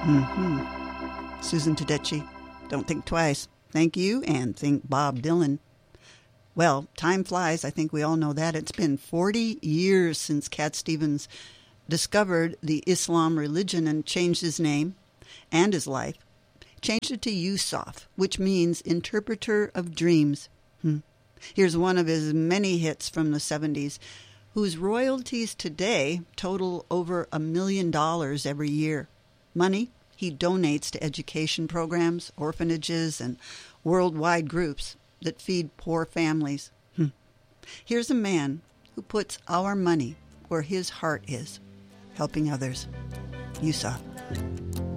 Susan Tedeschi, don't think twice. Thank you, and thank Bob Dylan. Well, time flies. I think we all know that. It's been 40 years since Cat Stevens discovered the Islam religion and changed his name and his life. Changed it to Yusuf, which means interpreter of dreams. Here's one of his many hits from the 70s, whose royalties today total over $1 million every year. Money he donates to education programs, orphanages, and worldwide groups that feed poor families. Here's a man who puts our money where his heart is, helping others. Yusuf.